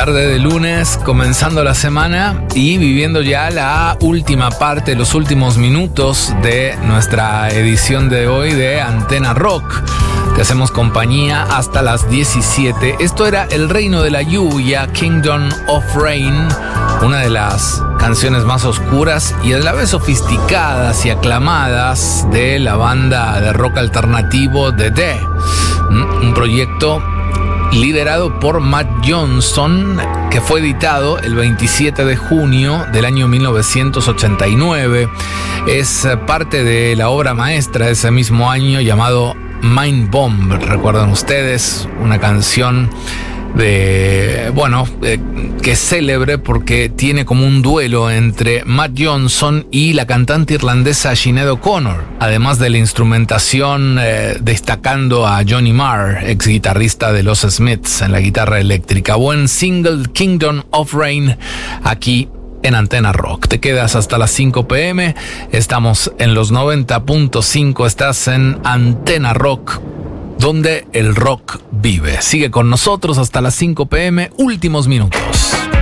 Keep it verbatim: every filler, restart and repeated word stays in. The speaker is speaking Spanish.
Tarde de lunes, comenzando la semana y viviendo ya la última parte, los últimos minutos de nuestra edición de hoy de Antena Rock. Te hacemos compañía hasta las diecisiete. Esto era El Reino de la Lluvia, Kingdom of Rain, una de las canciones más oscuras y a la vez sofisticadas y aclamadas de la banda de rock alternativo The The, un proyecto liderado por Matt Johnson, que fue editado el veintisiete de junio del año mil novecientos ochenta y nueve. Es parte de la obra maestra de ese mismo año llamado Mind Bomb. ¿Recuerdan ustedes? Una canción de, bueno, eh, que es célebre porque tiene como un duelo entre Matt Johnson y la cantante irlandesa Sinead O'Connor, además de la instrumentación eh, destacando a Johnny Marr, ex guitarrista de los Smiths, en la guitarra eléctrica. Buen single, Kingdom of Rain, aquí en Antena Rock. Te quedas hasta las cinco pm, estamos en los noventa punto cinco, estás en Antena Rock, donde el rock vive. Sigue con nosotros hasta las cinco pm, últimos minutos.